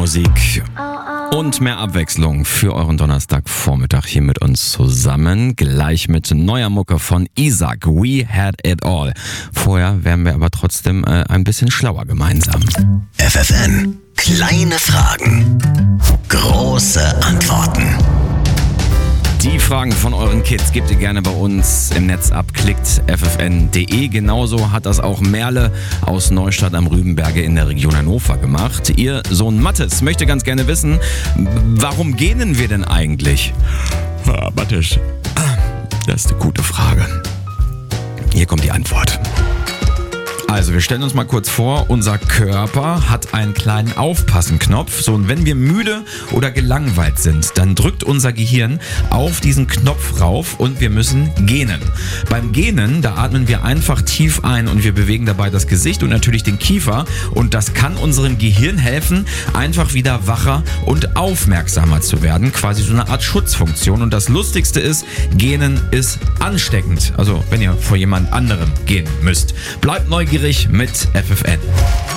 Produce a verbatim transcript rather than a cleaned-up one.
Musik und mehr Abwechslung für euren Donnerstagvormittag hier mit uns zusammen. Gleich mit neuer Mucke von Isaac, We Had It All. Vorher werden wir aber trotzdem äh, ein bisschen schlauer gemeinsam. F F N, kleine Fragen, große Antworten. Die Fragen von euren Kids gebt ihr gerne bei uns im Netz ab, klickt f f n punkt d e. Genauso hat das auch Merle aus Neustadt am Rübenberge in der Region Hannover gemacht. Ihr Sohn Mathis möchte ganz gerne wissen, warum gähnen wir denn eigentlich? Ah, Mathis, das ist eine gute Frage. Hier kommt die Antwort. Also, wir stellen uns mal kurz vor, unser Körper hat einen kleinen Aufpassen-Knopf. So, und wenn wir müde oder gelangweilt sind, dann drückt unser Gehirn auf diesen Knopf rauf und wir müssen gähnen. Beim Gähnen, da atmen wir einfach tief ein und wir bewegen dabei das Gesicht und natürlich den Kiefer. Und das kann unserem Gehirn helfen, einfach wieder wacher und aufmerksamer zu werden. Quasi so eine Art Schutzfunktion. Und das Lustigste ist, Gähnen ist ansteckend. Also, wenn ihr vor jemand anderem gähnen müsst. Bleibt neugierig mit F F N.